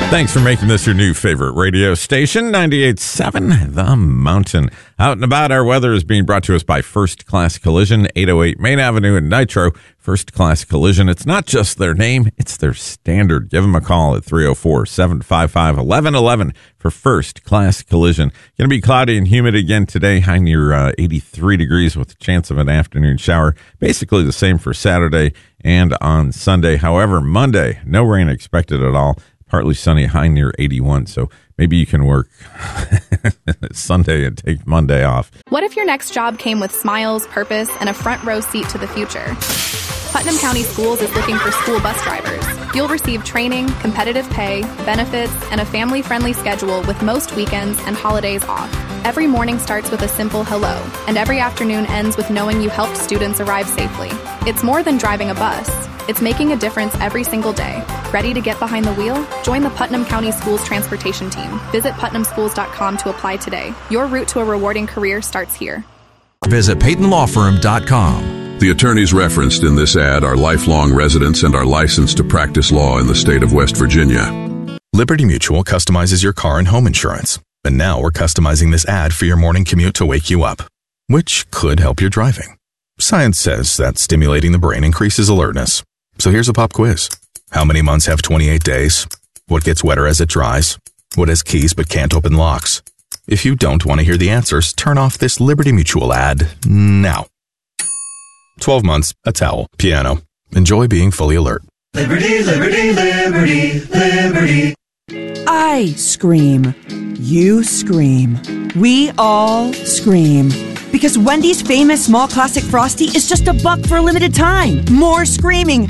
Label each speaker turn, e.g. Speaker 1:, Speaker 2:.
Speaker 1: Thanks for making this your new favorite radio station, 98.7 The Mountain. Out and about, our weather is being brought to us by First Class Collision, 808 Main Avenue in Nitro. First Class Collision, it's not just their name, it's their standard. Give them a call at 304-755-1111 for First Class Collision. Going to be cloudy and humid again today, high near 83 degrees with a chance of an afternoon shower. Basically the same for Saturday and on Sunday. However, Monday, no rain expected at all. Partly sunny, high near 81, so maybe you can work Sunday and take Monday off.
Speaker 2: What if your next job came with smiles, purpose, and a front row seat to the future? Putnam County Schools is looking for school bus drivers. You'll receive training, competitive pay, benefits, and a family-friendly schedule with most weekends and holidays off. Every morning starts with a simple hello, and every afternoon ends with knowing you helped students arrive safely. It's more than driving a bus. It's making a difference every single day. Ready to get behind the wheel? Join the Putnam County Schools Transportation Team. Visit putnamschools.com to apply today. Your route to a rewarding career starts here.
Speaker 3: Visit PeytonLawFirm.com.
Speaker 4: The attorneys referenced in this ad are lifelong residents and are licensed to practice law in the state of West Virginia.
Speaker 3: Liberty Mutual customizes your car and home insurance. And now we're customizing this ad for your morning commute to wake you up, which could help your driving. Science says that stimulating the brain increases alertness. So here's a pop quiz. How many months have 28 days? What gets wetter as it dries? What has keys but can't open locks? If you don't want to hear the answers, turn off this Liberty Mutual ad now. 12 months, a towel, piano. Enjoy being fully alert.
Speaker 5: Liberty, liberty, liberty, liberty.
Speaker 6: I scream. You scream. We all scream. Because Wendy's famous small classic Frosty is just $1 for a limited time. More screaming.